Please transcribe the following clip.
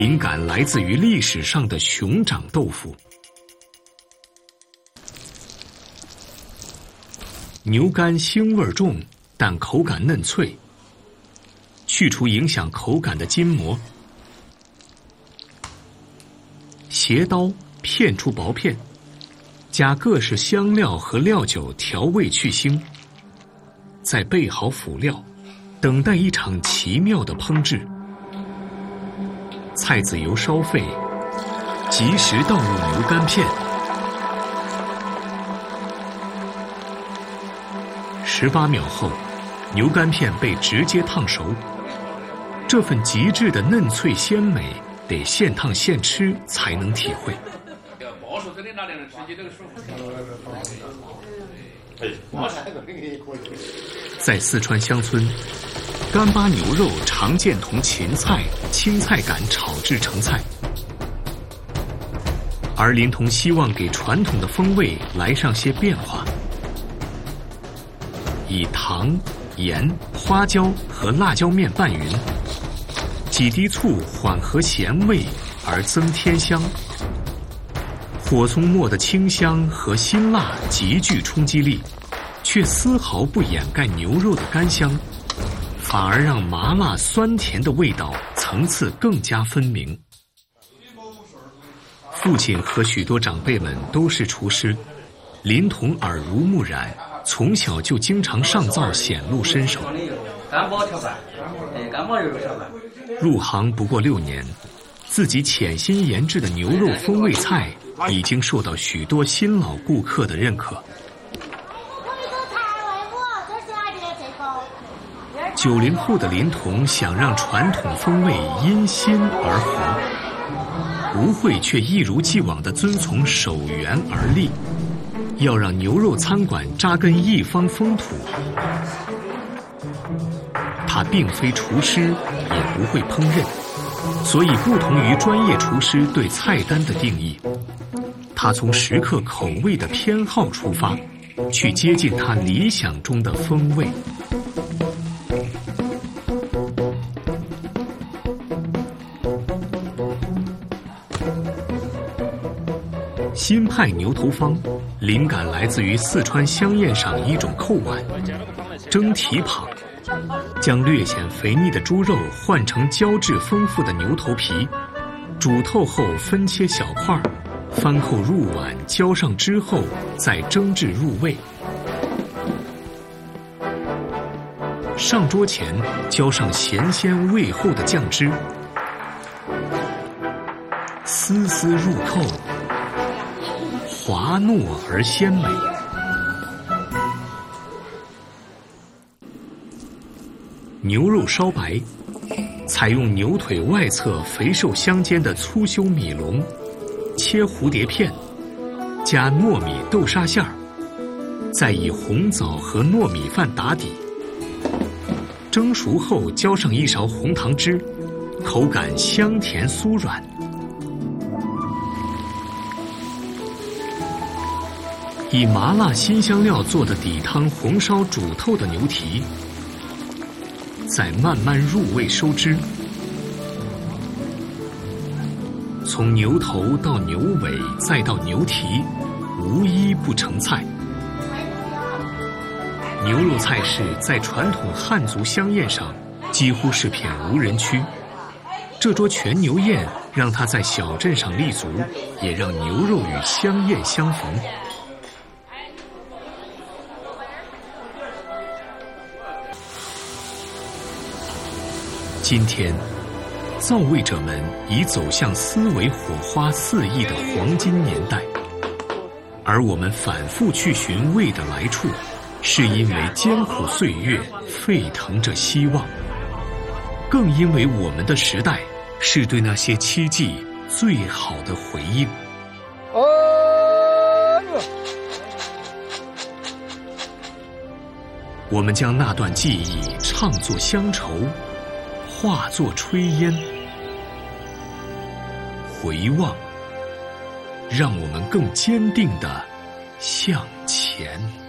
灵感来自于历史上的熊掌豆腐。牛肝腥味重，但口感嫩脆，去除影响口感的筋膜。斜刀片出薄片，加各式香料和料酒调味去腥，再备好辅料，等待一场奇妙的烹制。菜籽油烧沸，及时倒入牛肝片。18秒后，牛肝片被直接烫熟。这份极致的嫩脆鲜美，得现烫现吃才能体会。在四川乡村，干巴牛肉常见同芹菜、青菜杆炒制成菜，而临潼希望给传统的风味来上些变化，以糖、盐、花椒和辣椒面拌匀，几滴醋缓和咸味而增添香。火葱末的清香和辛辣极具冲击力，却丝毫不掩盖牛肉的甘香，反而让麻辣酸甜的味道层次更加分明。父亲和许多长辈们都是厨师，临潼耳濡目染，从小就经常上灶显露身手。 干包调饭，干包牛肉调饭。 入行不过6年，自己潜心研制的牛肉风味菜已经受到许多新老顾客的认可。90后的临潼想让传统风味因新而活，吴慧却一如既往地遵从守源而立，要让牛肉餐馆扎根一方风土。他并非厨师，也不会烹饪，所以不同于专业厨师对菜单的定义，他从食客口味的偏好出发，去接近他理想中的风味。新派牛头方灵感来自于四川香宴上一种扣碗蒸蹄膀，将略显肥腻的猪肉换成胶质丰富的牛头皮，煮透后分切小块，翻扣入碗，浇上之后再蒸至入味。上桌前浇上咸鲜味厚的酱汁，丝丝入扣，滑糯而鲜美。牛肉烧白，采用牛腿外侧肥瘦相间的粗修米笼，切蝴蝶片，加糯米豆沙馅儿，再以红枣和糯米饭打底。蒸熟后浇上一勺红糖汁，口感香甜酥软。以麻辣辛香料做的底汤红烧煮透的牛蹄，再慢慢入味收汁。从牛头到牛尾再到牛蹄，无一不成菜。牛肉菜式在传统汉族香宴上几乎是片无人区，这桌全牛宴让它在小镇上立足，也让牛肉与香宴相逢。今天，造味者们已走向思维火花四溢的黄金年代，而我们反复去寻味的来处，是因为艰苦岁月沸腾着希望，更因为我们的时代是对那些期冀最好的回应。我们将那段记忆唱作乡愁，化作炊烟，回望，让我们更坚定地向前。